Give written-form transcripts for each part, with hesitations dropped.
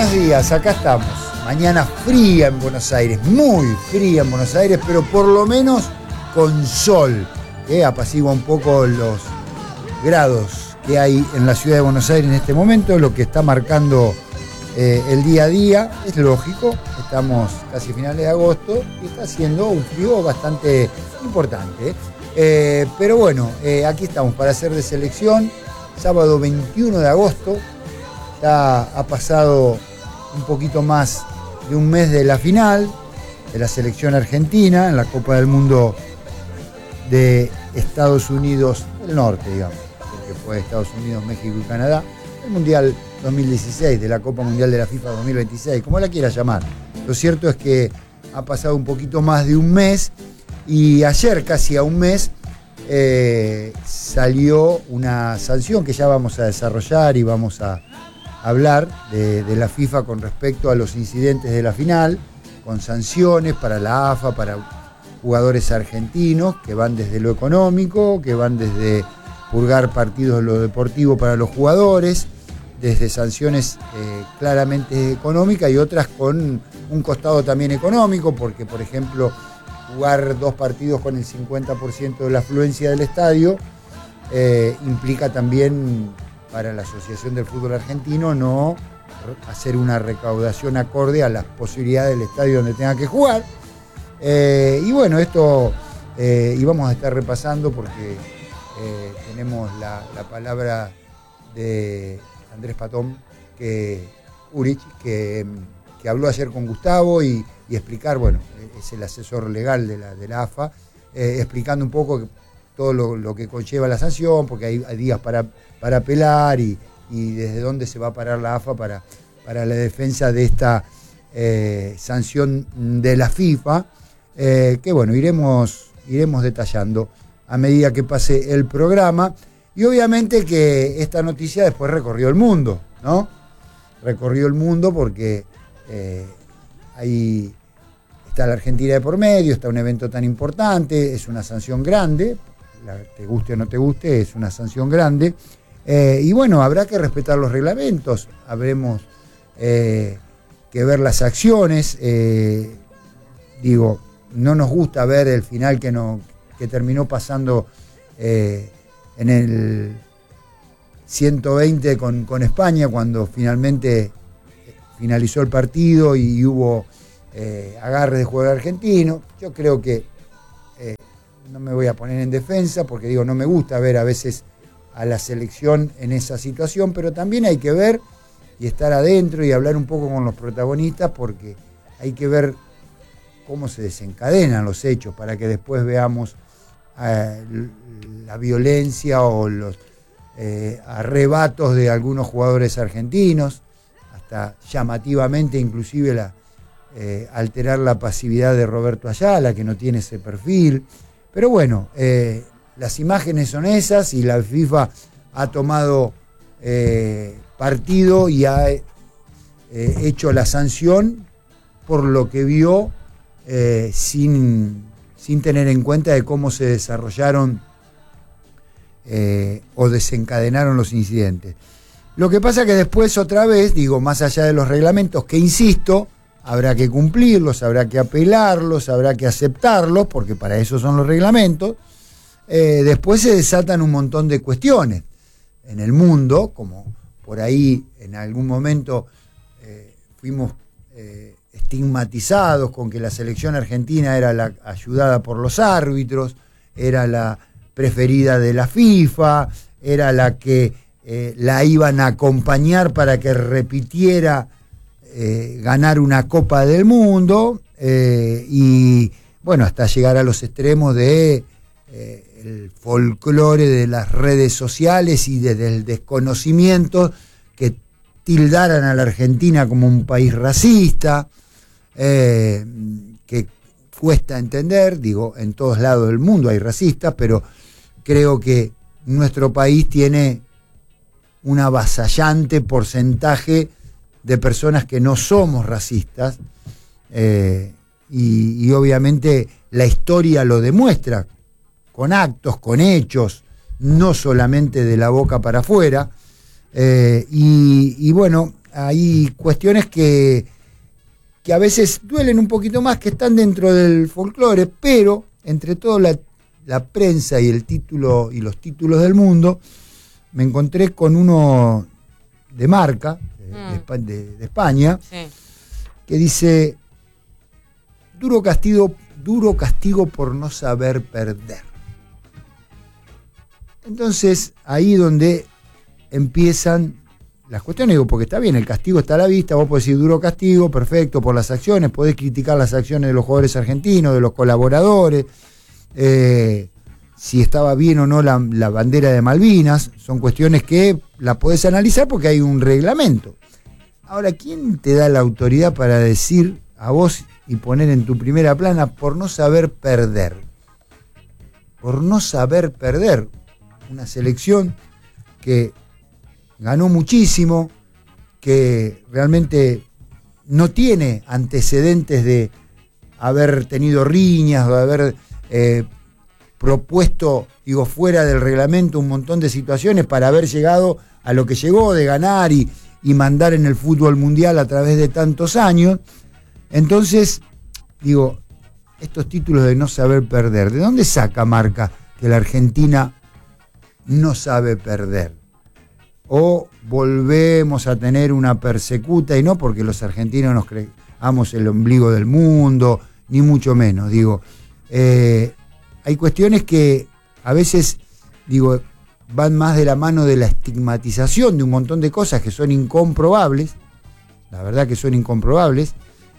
buenos días, acá estamos. Mañana fría en Buenos Aires, muy fría en Buenos Aires, pero por lo menos con sol, que apacigua un poco los grados que hay en la ciudad de Buenos Aires en este momento, lo que está marcando el día a día. Es lógico, estamos casi a finales de agosto y está haciendo un frío bastante importante. Pero bueno, aquí estamos para hacer de selección, sábado 21 de agosto. Ya ha pasado un poquito más de un mes de la final de la selección argentina en la Copa del Mundo de Estados Unidos del Norte, digamos, porque fue Estados Unidos, México y Canadá, el Mundial 2016, de la Copa Mundial de la FIFA 2026, como la quiera llamar. Lo cierto es que ha pasado un poquito más de un mes y ayer, casi a un mes, salió una sanción que ya vamos a desarrollar y vamos a hablar de la FIFA con respecto a los incidentes de la final, con sanciones para la AFA, para jugadores argentinos, que van desde lo económico, que van desde purgar partidos de lo deportivo para los jugadores, desde sanciones claramente económicas y otras con un costado también económico, porque por ejemplo jugar 2 partidos con el 50% de la afluencia del estadio implica también para la Asociación del Fútbol Argentino no hacer una recaudación acorde a las posibilidades del estadio donde tenga que jugar. Y bueno, esto íbamos a estar repasando porque tenemos la palabra de Andrés Patón, Urich, que habló ayer con Gustavo y explicar, bueno, es el asesor legal de la AFA, explicando un poco todo lo que conlleva la sanción, porque hay días para apelar y desde dónde se va a parar la AFA para la defensa de esta sanción de la FIFA, que bueno, iremos detallando a medida que pase el programa. Y obviamente que esta noticia después recorrió el mundo, ¿no? Recorrió el mundo porque ahí está la Argentina de por medio, está un evento tan importante, es una sanción grande, te guste o no te guste, es una sanción grande. Y bueno, habrá que respetar los reglamentos, habremos que ver las acciones. Digo, no nos gusta ver el final que terminó pasando en el 120 con España, cuando finalmente finalizó el partido y hubo agarre de jugador argentino. Yo creo que no me voy a poner en defensa porque digo, no me gusta ver a veces a la selección en esa situación, pero también hay que ver y estar adentro y hablar un poco con los protagonistas, porque hay que ver cómo se desencadenan los hechos para que después veamos la violencia o los arrebatos de algunos jugadores argentinos, hasta llamativamente inclusive alterar la pasividad de Roberto Ayala, que no tiene ese perfil. Pero bueno, las imágenes son esas y la FIFA ha tomado partido y ha hecho la sanción por lo que vio, sin tener en cuenta de cómo se desarrollaron o desencadenaron los incidentes. Lo que pasa que después otra vez, digo, más allá de los reglamentos, que insisto, habrá que cumplirlos, habrá que apelarlos, habrá que aceptarlos, porque para eso son los reglamentos. Después se desatan un montón de cuestiones en el mundo, como por ahí en algún momento fuimos estigmatizados con que la selección argentina era la ayudada por los árbitros, era la preferida de la FIFA, era la que la iban a acompañar para que repitiera ganar una Copa del Mundo, y bueno, hasta llegar a los extremos de el folclore de las redes sociales y desde el desconocimiento que tildaran a la Argentina como un país racista, que cuesta entender. Digo, en todos lados del mundo hay racistas, pero creo que nuestro país tiene un avasallante porcentaje de personas que no somos racistas, y obviamente la historia lo demuestra con actos, con hechos, no solamente de la boca para afuera. Y bueno, hay cuestiones que a veces duelen un poquito más, que están dentro del folclore, pero entre todo la prensa y el título y los títulos del mundo, me encontré con uno de Marca, de España, sí, que dice: duro castigo por no saber perder. Entonces, ahí donde empiezan las cuestiones, digo, porque está bien, el castigo está a la vista, vos podés decir duro castigo, perfecto, por las acciones, podés criticar las acciones de los jugadores argentinos, de los colaboradores, si estaba bien o no la bandera de Malvinas, son cuestiones que la podés analizar porque hay un reglamento. Ahora, ¿quién te da la autoridad para decir a vos y poner en tu primera plana por no saber perder? Por no saber perder. Una selección que ganó muchísimo, que realmente no tiene antecedentes de haber tenido riñas, de haber propuesto, digo, fuera del reglamento un montón de situaciones para haber llegado a lo que llegó, de ganar y mandar en el fútbol mundial a través de tantos años. Entonces, digo, estos títulos de no saber perder, ¿de dónde saca Marca que la Argentina no sabe perder? O volvemos a tener una persecuta, y no porque los argentinos nos creamos el ombligo del mundo, ni mucho menos, digo, hay cuestiones que a veces, digo, van más de la mano de la estigmatización de un montón de cosas que son incomprobables, la verdad que son incomprobables,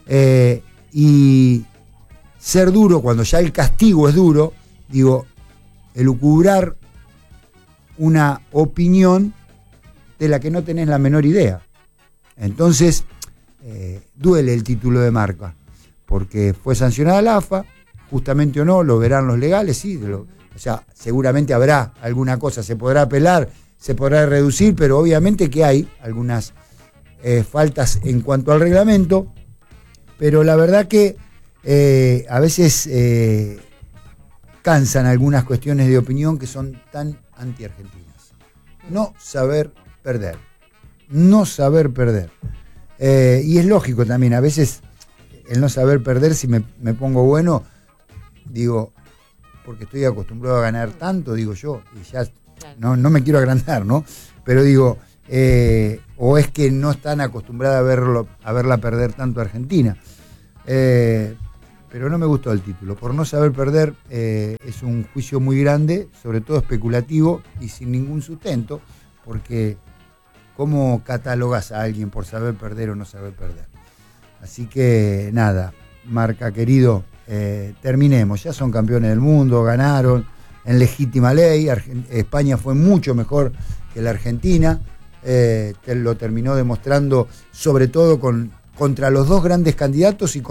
y ser duro cuando ya el castigo es duro, digo, elucubrar una opinión de la que no tenés la menor idea. Entonces, duele el título de Marca, porque fue sancionada la AFA, justamente o no, lo verán los legales, sí, o sea, seguramente habrá alguna cosa, se podrá apelar, se podrá reducir, pero obviamente que hay algunas faltas en cuanto al reglamento, pero la verdad que a veces cansan algunas cuestiones de opinión que son tan anti-argentinas. No saber perder. No saber perder. Y es lógico también, a veces el no saber perder, si me pongo bueno, digo, porque estoy acostumbrado a ganar tanto, digo yo, y ya no me quiero agrandar, ¿no? Pero digo, o es que no están acostumbrados a verla perder tanto a Argentina. Pero no me gustó el título. Por no saber perder, es un juicio muy grande, sobre todo especulativo y sin ningún sustento, porque ¿cómo catalogas a alguien por saber perder o no saber perder? Así que nada, Marca querido, terminemos. Ya son campeones del mundo, ganaron en legítima ley. España fue mucho mejor que la Argentina, lo terminó demostrando, sobre todo contra los dos grandes candidatos y